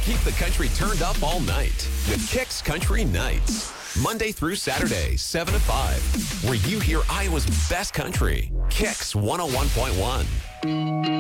Keep the country turned up all night with Kix Country Nights. Monday through Saturday, 7 to 5, where you hear Iowa's best country. Kix 101.1.